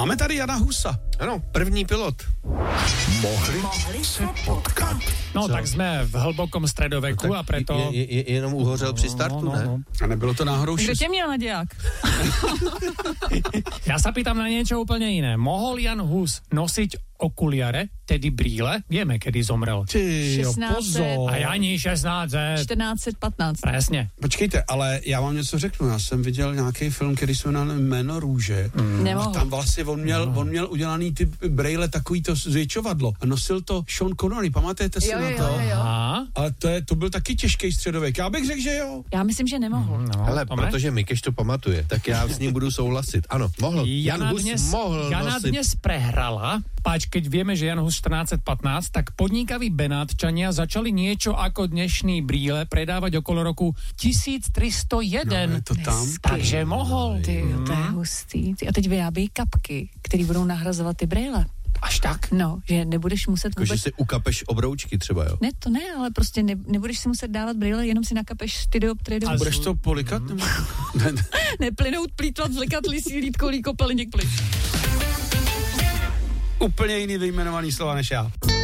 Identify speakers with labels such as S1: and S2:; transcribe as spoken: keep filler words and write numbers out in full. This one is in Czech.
S1: Máme tady Jana Husa.
S2: Ano, první pilot.
S3: Mohli, Mohli se potkat.
S4: No
S2: Co?
S4: tak jsme v hlbokom stredoveku
S2: No,
S4: a preto...
S2: Je, je, je, jenom uhořel při startu,
S4: no, no, no.
S2: ne?
S1: A nebylo to náhodou
S5: Kdo
S1: šest...
S5: tě měl naděják?
S4: Ja sa pýtam na niečo úplne iné. Mohol Jan Hus nosiť okuliare, tedy brýle? Vieme, kedy zomrel.
S1: Ty jo,
S5: šestnáct set.
S1: pozor.
S4: A ani šestnáct let.
S5: čtrnáct set patnáct.
S4: Presne.
S1: Počkejte, ale já vám něco řeknu. Já jsem viděl nějaký film, který se jmenuje Jméno růže. Mm. A
S5: Nemohl.
S1: tam vlastně on měl, on měl udělaný ty brejle, takový to zvětšovadlo. A nosil to Sean Connery, pamatujete si
S5: Jo,
S1: na
S5: jo,
S1: to?
S5: jo, jo.
S4: A?
S1: Ale to, je, to byl taky těžký středověk. Já bych řekl, že jo.
S5: Já myslím, že nemohl.
S4: No,
S2: Hele,
S4: dobre.
S2: protože Mikeš to pamatuje, tak já s ním budu souhlasit. Ano, mohl. Jan
S4: Jana
S2: Hus
S4: dnes,
S2: mohl
S4: Jana
S2: nosit.
S4: dnes prehrala. Páč, keď vieme, že Jan Hus štrnásť set pätnásť, tak podnikaví Benátčania začali niečo ako dnešní brýle predávať okolo roku tisíctristojeden.
S1: No, je to tam.
S4: Takže mohol.
S5: Ty, to je hustý. Ty, a teď vyrábějí kapky, které budou nahrazovat ty brejle.
S4: Až tak?
S5: No, že nebudeš muset
S2: Jako, že
S5: vůbec...
S2: si ukapeš obroučky třeba, jo?
S5: Ne, to ne, ale prostě ne, nebudeš si muset dávat brýle, jenom si nakapeš ty dioptrie do...
S4: Ale
S1: Budeš to polikat? Nebo... ne, ne.
S5: Neplynout, plítvat, vlikat, lisí, lítkou, líko, peleněk, plyč.
S1: Úplně jiný vyjmenovaný slova než já.